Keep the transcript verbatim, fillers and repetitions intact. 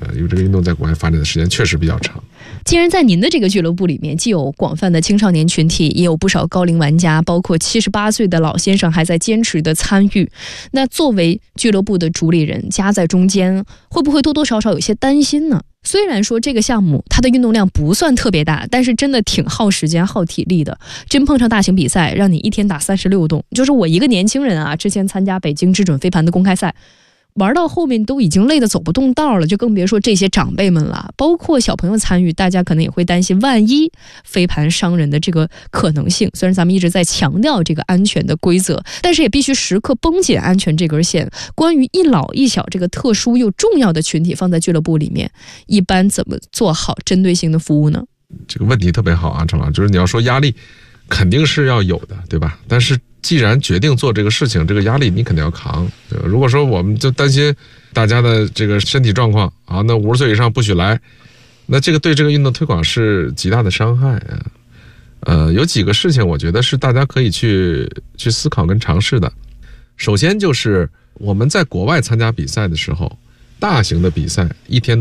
因为这个运动在国外发展的时间确实比较长。 既然在您的这个俱乐部里面，既有广泛的青少年群体，也有不少高龄玩家，包括七十八岁的老先生还在坚持的参与，那作为俱乐部的主理人夹在中间，会不会多多少少有些担心呢？虽然说这个项目它的运动量不算特别大，但是真的挺耗时间耗体力的。真碰上大型比赛，让你一天打三十六洞，就是我一个年轻人啊，之前参加北京之准飞盘的公开赛，玩到后面都已经累得走不动道了，就更别说这些长辈们了。包括小朋友参与，大家可能也会担心万一飞盘伤人的这个可能性。虽然咱们一直在强调这个安全的规则，但是也必须时刻绷紧安全这根线。关于一老一小这个特殊又重要的群体放在俱乐部里面，一般怎么做好针对性的服务呢？ 这个问题特别好啊，陈老师，就是你要说压力肯定是要有的，对吧？但是既然决定做这个事情，这个压力你肯定要扛，对吧？如果说我们就担心大家的这个身体状况啊，那五十岁以上不许来，那这个对这个运动推广是极大的伤害啊。呃，有几个事情我觉得是大家可以去去思考跟尝试的。首先就是我们在国外参加比赛的时候，大型的比赛一天